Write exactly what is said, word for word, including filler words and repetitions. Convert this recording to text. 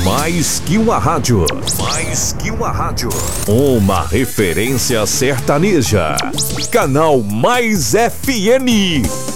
Mais que uma rádio. Mais que uma rádio. Uma referência sertaneja. Canal Mais F M.